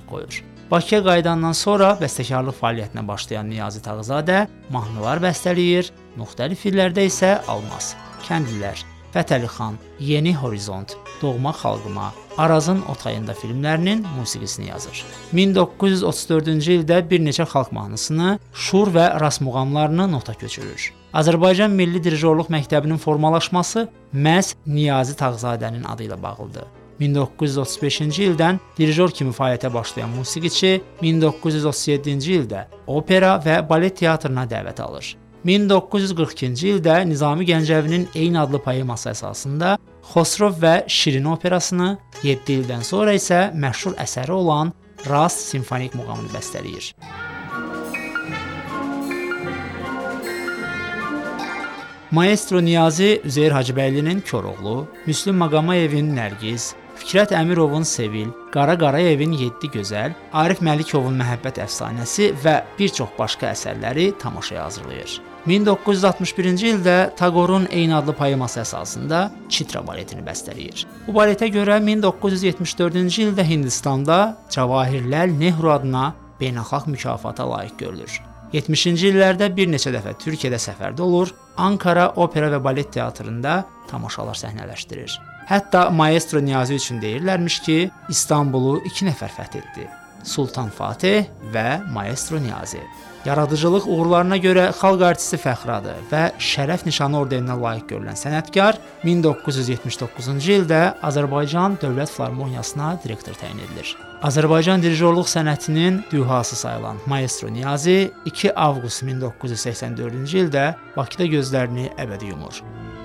qoyur. Bakıya qayıdandan sonra bəstəkarlıq fəaliyyətinə başlayan Niyazi Tağızadə mahnılar bəstələyir, müxtəlif illərdə isə Almaz, Kəndlilər, Fətəli xan, Yeni Horizont, Doğma xalqıma, Arazın Otayında filmlərinin musiqisini yazır. 1934-cü ildə bir neçə xalq mahnısını, şur və ras muğamlarını nota köçürür. Azərbaycan Milli Dirijorluq Məktəbinin formalaşması məhz Niyazi Tağızadənin adı ilə bağlıdır. 1935-ci ildən dirijor kimi fəaliyyətə başlayan musiqiçi 1937-ci ildə opera və balet teatrına dəvət alır. 1942-ci ildə Nizami Gəncəvinin eyni adlı poeması əsasında Xosrov və Şirin operasını, 7 ildən sonra isə məşhur əsəri olan Rast simfonik muğamını bəstələyir. Maestro Niyazi Üzeyir Hacıbəylinin Koroğlu, Müslüm Maqamayevin Nərgiz, Fikrət Əmirovun Sevil, Qara Qarayevin 7 Gözəl, Arif Məlikovun Məhəbbət əfsanəsi və bir çox başqa əsərləri tamaşaya hazırlayır. 1961-ci ildə Tagorun eyni adlı poeması əsasında Çitra baletini bəstələyir. Bu baletə görə 1974-cü ildə Hindistanda Cavahirləl Nehru adına beynəlxalq mükafata layiq görülür. 70-ci illərdə bir neçə dəfə Türkiyədə səfərdə olur, Ankara Opera və Balet Teatrında tamaşalar səhnələşdirir. Hətta Maestro Niyazi üçün deyirlərmiş ki, İstanbulu 2 nəfər fəth etdi. Sultan Fatih və Maestro Niyazi. Yaradıcılıq uğurlarına görə xalq artisti fəxradı və şərəf nişanı ordeninə layiq görülən sənətkar 1979-cu ildə Azərbaycan Dövlət Filarmoniyasına direktor təyin edilir. Azərbaycan dirijorluq sənətinin dühası sayılan Maestro Niyazi 2 avqust 1984-cü ildə Bakıda gözlərini əbədi yumur.